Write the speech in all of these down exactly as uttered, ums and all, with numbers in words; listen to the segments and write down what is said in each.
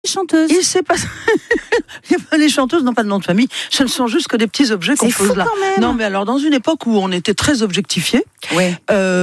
Chanteuse. Il s'est pas... Les chanteuses n'ont pas de nom de famille, ce ne sont juste que des petits objets qu'on C'est pose là. Quand même. Non, mais alors dans une époque où on était très objectifiés, ouais.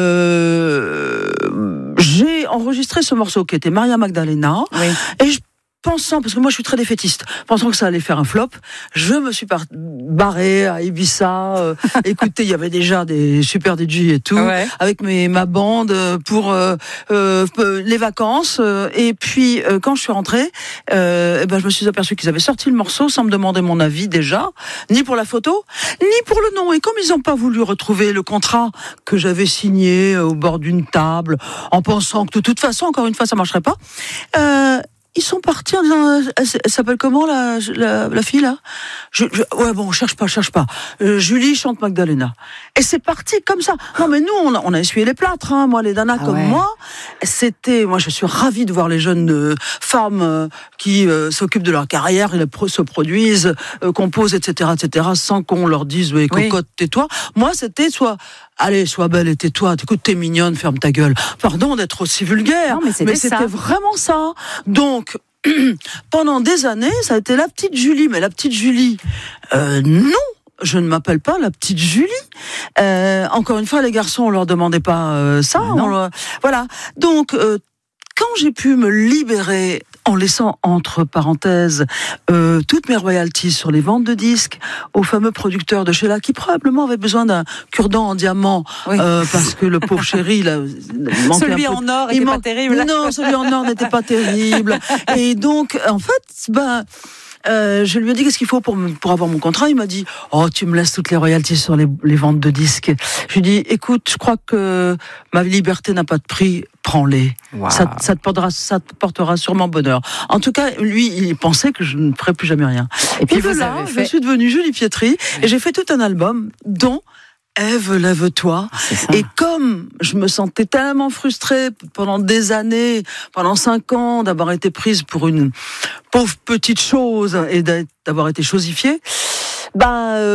euh, j'ai enregistré ce morceau qui était Maria Magdalena, oui. et je pensant, parce que moi je suis très défaitiste, pensant que ça allait faire un flop, je me suis par- barrée à Ibiza. Euh, écoutez, il y avait déjà des super D J et tout, ouais. avec mes, ma bande pour euh, euh, les vacances. Euh, et puis euh, quand je suis rentrée, euh, eh ben, je me suis aperçue qu'ils avaient sorti le morceau sans me demander mon avis déjà, ni pour la photo, ni pour le nom. Et comme ils n'ont pas voulu retrouver le contrat que j'avais signé au bord d'une table, en pensant que de toute façon, encore une fois, ça marcherait pas, euh, ils sont partis en disant, elle, elle s'appelle comment la, la, la fille là je, je, ouais bon, cherche pas, cherche pas. Euh, Julie chante Magdalena. Et c'est parti comme ça. Non mais nous, on a, on a essuyé les plâtres, hein, moi les nanas ah comme ouais. moi. C'était, moi je suis ravie de voir les jeunes euh, femmes euh, qui euh, s'occupent de leur carrière, et pro, se produisent, euh, composent, et cetera, et cetera, sans qu'on leur dise, ouais, cocotte, oui. tais-toi. Moi c'était soit allez, sois belle et tais-toi, écoute, t'es mignonne, ferme ta gueule. Pardon d'être aussi vulgaire, non, mais c'était, mais c'était vraiment ça. Donc, pendant des années, ça a été la petite Julie. Mais la petite Julie, euh, non, je ne m'appelle pas la petite Julie. Euh, encore une fois, les garçons, on leur demandait pas euh, ça. On leur... Voilà. Donc, euh, quand j'ai pu me libérer en laissant entre parenthèses euh, toutes mes royalties sur les ventes de disques aux fameux producteurs de Sheila qui probablement avaient besoin d'un cure-dent en diamant oui. euh, parce que le pauvre chéri là, il manquait celui un peu... en or n'était man... pas terrible. Non, celui en or n'était pas terrible. Et donc, en fait, ben... Euh, je lui ai dit qu'est-ce qu'il faut pour, me, pour avoir mon contrat. Il m'a dit oh tu me laisses toutes les royalties sur les, les ventes de disques. Je lui ai dit écoute, je crois que ma liberté n'a pas de prix, prends-les. Wow. Ça, ça, te portera, ça te portera sûrement bonheur. En tout cas, lui, il pensait que je ne ferais plus jamais rien. Et puis et voilà, je suis devenue Julie Pietri oui. et j'ai fait tout un album dont Ève, lève-toi. Et comme je me sentais tellement frustrée pendant des années, pendant cinq ans, d'avoir été prise pour une pauvre petite chose et d'avoir été chosifiée, ben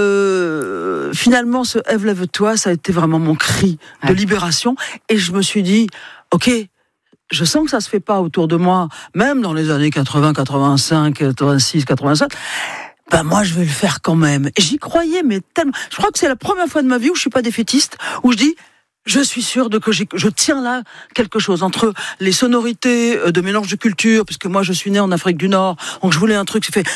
euh, finalement, ce Ève, lève-toi, ça a été vraiment mon cri de ouais. libération. Et je me suis dit, ok, je sens que ça se fait pas autour de moi, même dans les années quatre-vingts, quatre-vingt-cinq, quatre-vingt-six, quatre-vingt-sept. Ben moi je vais le faire quand même. Et j'y croyais, mais tellement. Je crois que c'est la première fois de ma vie où je suis pas défaitiste, où je dis je suis sûre de que j'ai, je tiens là quelque chose entre les sonorités de mélange de culture, puisque moi je suis née en Afrique du Nord, donc je voulais un truc qui fait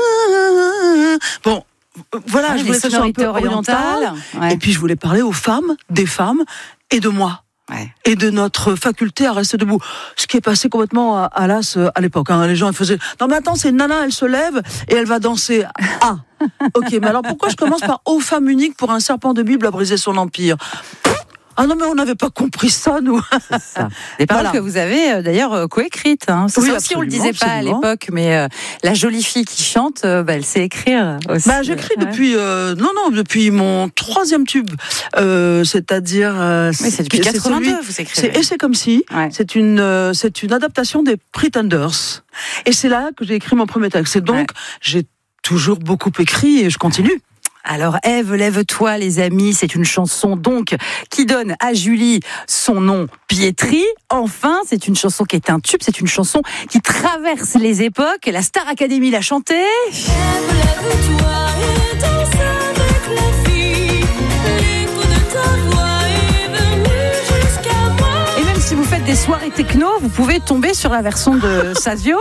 bon. Voilà, ah, je voulais que ça soit un peu oriental. Ouais. Et puis je voulais parler aux femmes, des femmes et de moi. Ouais. Et de notre faculté à rester debout. Ce qui est passé complètement à, à l'as à l'époque. Hein. Les gens ils faisaient non mais attends, c'est une nana, elle se lève et elle va danser. Ah, ok, mais alors pourquoi je commence par ô femme unique pour un serpent de Bible à briser son empire? Ah non, mais on n'avait pas compris ça, nous. C'est ça. Des paroles voilà. que vous avez euh, d'ailleurs euh, coécrites. Hein. C'est oui, ça aussi, on le disait pas absolument. À l'époque, mais euh, la jolie fille qui chante, euh, bah, elle sait écrire aussi. Bah, j'écris ouais. depuis, euh, non, non, depuis mon troisième tube. Euh, c'est-à-dire. Euh, oui, c'est depuis quatre-vingt-deux, celui, vous écrivez. C'est, et c'est comme si. Ouais. C'est une, euh, c'est une adaptation des Pretenders. Et c'est là que j'ai écrit mon premier texte. Et donc, ouais. j'ai toujours beaucoup écrit et je continue. Alors Ève, lève-toi les amis, c'est une chanson donc qui donne à Julie son nom Pietri. Enfin, c'est une chanson qui est un tube, c'est une chanson qui traverse les époques. La Star Academy l'a chantée. Ève, lève-toi et danse avec la vie. L'écho de ta voix est venu jusqu'à moi. Et même si vous faites des soirées techno, vous pouvez tomber sur la version de Sazio.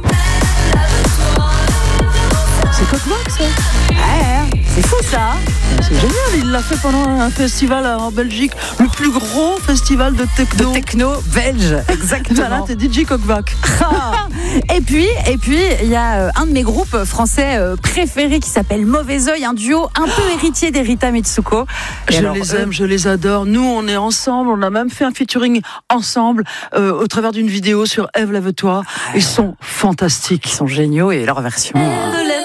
C'est Coq-Vox, ça. Ouais, c'est fou ça. C'est génial, il l'a fait pendant un festival en Belgique, le plus gros festival de techno. De techno belge, exactement. Voilà, t'es D J Coq-Vox. Et puis, et puis, il y a un de mes groupes français préférés qui s'appelle Mauvais Oeil, un duo un peu héritier d'Erita Mitsuko. Et je alors, les aime, eux... je les adore. Nous, on est ensemble, on a même fait un featuring ensemble euh, au travers d'une vidéo sur Ève, lève-toi. Ils sont fantastiques. Ils sont géniaux et leur version.